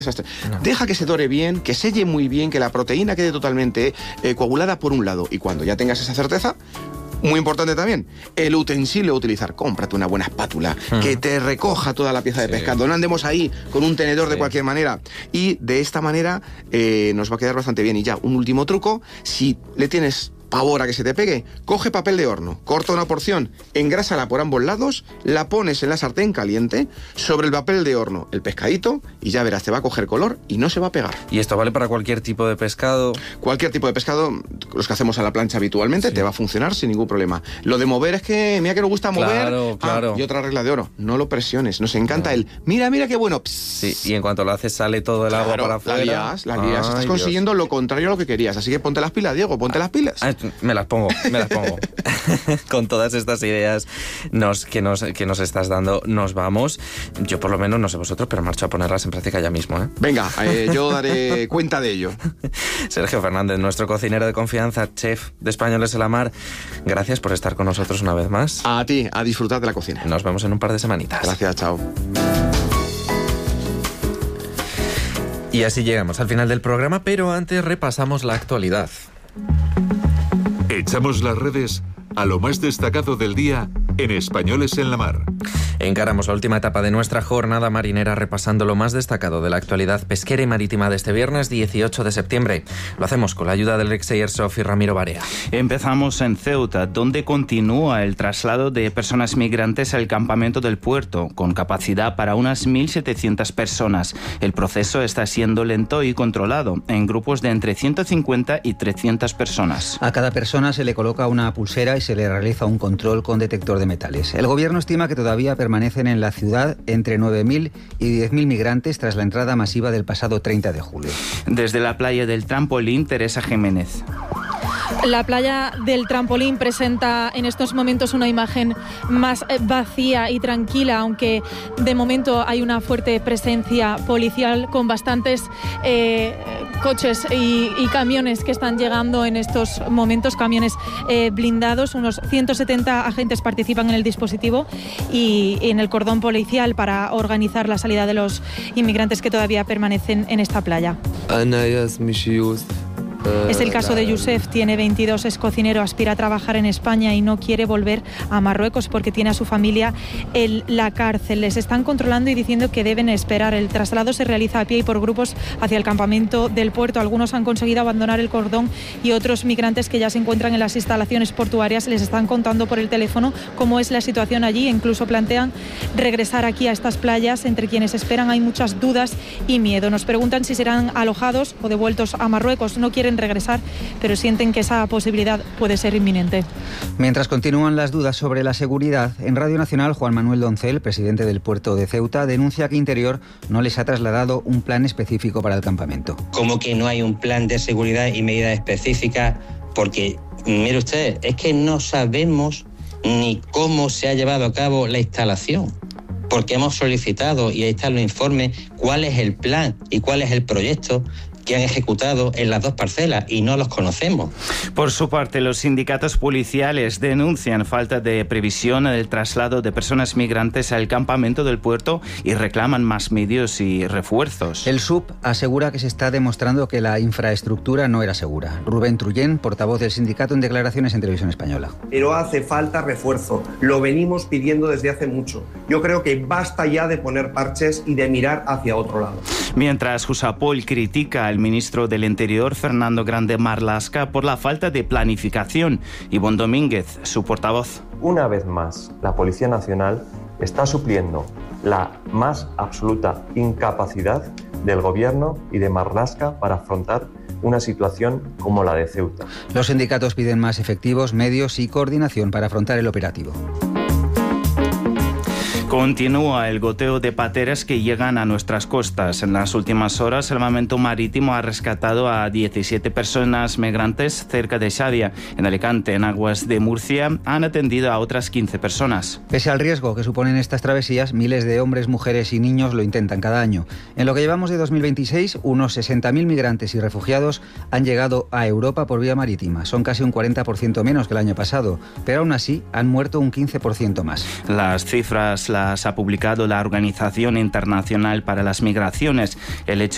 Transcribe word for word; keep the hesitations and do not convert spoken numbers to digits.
No. Deja que se dore bien, que selle muy bien, que la proteína quede totalmente eh, coagulada por un lado. Y cuando ya tengas esa certeza, muy importante también, el utensilio a utilizar. Cómprate una buena espátula, uh-huh. que te recoja toda la pieza de sí. pescado. No andemos ahí con un tenedor sí. de cualquier manera. Y de esta manera eh, nos va a quedar bastante bien. Y ya, un último truco, si le tienes pavor a que se te pegue, coge papel de horno, corta una porción, engrásala por ambos lados, la pones en la sartén caliente, sobre el papel de horno el pescadito y ya verás, te va a coger color y no se va a pegar. ¿Y esto vale para cualquier tipo de pescado? Cualquier tipo de pescado, los que hacemos a la plancha habitualmente, sí. te va a funcionar sin ningún problema. Lo de mover es que, mira que nos gusta mover. Claro, claro. Ah, y otra regla de oro, no lo presiones, nos encanta no. el, mira, mira qué bueno. Sí, y en cuanto lo haces sale todo el claro, agua para afuera. La lías, la lías. Ay, Estás consiguiendo Dios. lo contrario a lo que querías, así que ponte las pilas, Diego, ponte las pilas. Ah, me las pongo. Me las pongo. Con todas estas ideas nos, que, nos, que nos estás dando, nos vamos. Yo por lo menos, no sé vosotros, pero marcho a ponerlas en práctica ya mismo, ¿eh? Venga, eh, yo daré cuenta de ello. Sergio Fernández, nuestro cocinero de confianza, chef de Españoles en la Mar, gracias por estar con nosotros una vez más. A ti, a disfrutar de la cocina. Nos vemos en un par de semanitas. Gracias, chao. Y así llegamos al final del programa, pero antes repasamos la actualidad. Echamos las redes a lo más destacado del día en Españoles en la Mar. Encaramos la última etapa de nuestra jornada marinera repasando lo más destacado de la actualidad pesquera y marítima de este viernes dieciocho de septiembre. Lo hacemos con la ayuda del Alexei Airsoft y Ramiro Barea. Empezamos en Ceuta, donde continúa el traslado de personas migrantes al campamento del puerto, con capacidad para unas mil setecientas personas. El proceso está siendo lento y controlado, en grupos de entre ciento cincuenta y trescientas personas. A cada persona se le coloca una pulsera y se le realiza un control con detector de metales. El gobierno estima que todavía permanecen en la ciudad entre nueve mil y diez mil migrantes tras la entrada masiva del pasado treinta de julio. Desde la playa del Trampolín, Teresa Jiménez. La playa del Trampolín presenta en estos momentos una imagen más vacía y tranquila, aunque de momento hay una fuerte presencia policial con bastantes eh, coches y, y camiones que están llegando en estos momentos, camiones eh, blindados. Unos ciento setenta agentes participan en el dispositivo y, y en el cordón policial para organizar la salida de los inmigrantes que todavía permanecen en esta playa. Es el caso de Youssef, tiene veintidós, es cocinero, aspira a trabajar en España y no quiere volver a Marruecos porque tiene a su familia en la cárcel. Les están controlando y diciendo que deben esperar. El traslado se realiza a pie y por grupos hacia el campamento del puerto. Algunos han conseguido abandonar el cordón y otros migrantes que ya se encuentran en las instalaciones portuarias les están contando por el teléfono cómo es la situación allí. Incluso plantean regresar aquí a estas playas. Entre quienes esperan hay muchas dudas y miedo. Nos preguntan si serán alojados o devueltos a Marruecos. No quieren regresar, pero sienten que esa posibilidad puede ser inminente. Mientras continúan las dudas sobre la seguridad, en Radio Nacional, Juan Manuel Doncel, presidente del puerto de Ceuta, denuncia que Interior no les ha trasladado un plan específico para el campamento. Como que no hay un plan de seguridad y medidas específicas, porque, mire usted, es que no sabemos ni cómo se ha llevado a cabo la instalación. Porque hemos solicitado, y ahí están los informes, cuál es el plan y cuál es el proyecto que han ejecutado en las dos parcelas y no los conocemos. Por su parte, los sindicatos policiales denuncian falta de previsión del traslado de personas migrantes al campamento del puerto y reclaman más medios y refuerzos. El S U P asegura que se está demostrando que la infraestructura no era segura. Rubén Trullén, portavoz del sindicato, en declaraciones en Televisión Española. Pero hace falta refuerzo. Lo venimos pidiendo desde hace mucho. Yo creo que basta ya de poner parches y de mirar hacia otro lado. Mientras Jusapol critica al ministro del Interior, Fernando Grande Marlaska, por la falta de planificación. Ivonne Domínguez, su portavoz. Una vez más, la Policía Nacional está supliendo la más absoluta incapacidad del Gobierno y de Marlaska para afrontar una situación como la de Ceuta. Los sindicatos piden más efectivos, medios y coordinación para afrontar el operativo. Continúa el goteo de pateras que llegan a nuestras costas. En las últimas horas, el Salvamento Marítimo ha rescatado a diecisiete personas migrantes cerca de Xàbia. En Alicante, en aguas de Murcia, han atendido a otras quince personas. Pese al riesgo que suponen estas travesías, miles de hombres, mujeres y niños lo intentan cada año. En lo que llevamos de dos mil veintiséis, unos sesenta mil migrantes y refugiados han llegado a Europa por vía marítima. Son casi un cuarenta por ciento menos que el año pasado, pero aún así han muerto un quince por ciento más. Las cifras las ha publicado la Organización Internacional para las Migraciones. El hecho